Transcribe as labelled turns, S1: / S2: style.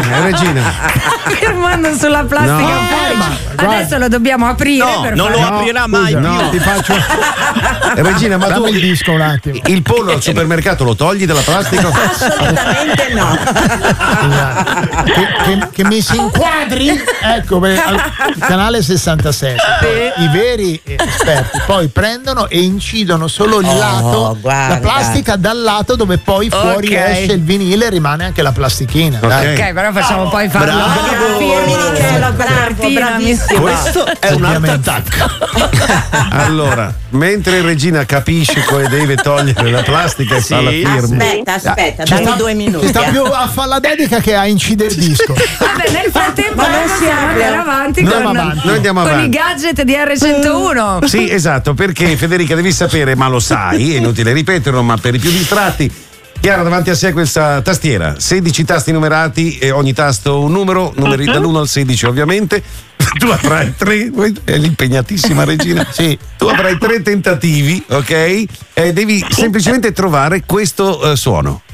S1: Regina.
S2: Firmando sulla plastica. Adesso lo dobbiamo aprire.
S3: Non lo aprirà mai più.
S1: No, ti faccio. Regina, ma tu
S4: il disco un attimo.
S1: Il pollo al supermercato lo togli dalla plastica?
S5: Assolutamente no.
S4: Che mi si inquadri, ecco, al canale 67. I veri esperti poi prendono e incidono solo il lato, la plastica dal lato dove poi fuori esce il vinile e rimane anche la plastichina.
S2: Ok, però facciamo poi farlo.
S5: Bravissimo.
S3: Questo è un art attack.
S1: Allora, mentre Regina capisce come deve togliere la plastica e fa la firma.
S5: Aspetta, dammi 2 minuti.
S4: Si sta più a fare la dedica che a incidere il disco.
S2: Vabbè, nel frattempo noi possiamo andare avanti
S1: Noi andiamo
S2: con
S1: avanti.
S2: i gadget di R101.
S1: Sì, esatto, perché Federica devi sapere, ma lo sai, è inutile ripeterlo, ma per i più distratti, Chiara davanti a sé questa tastiera, 16 tasti numerati e ogni tasto un numero, numeri dall'1 al 16 ovviamente. Tu avrai 3, è l'impegnatissima Regina. Sì. Tu avrai 3 tentativi, ok? E devi semplicemente trovare questo suono.